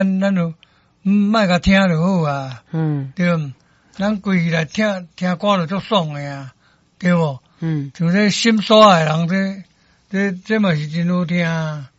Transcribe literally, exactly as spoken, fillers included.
咱咱就莫甲听就好啊。 嗯， 对，咱规起来听听歌就足爽诶啊，对无？ 嗯， 像这心沙诶人，这这这嘛是真好听啊。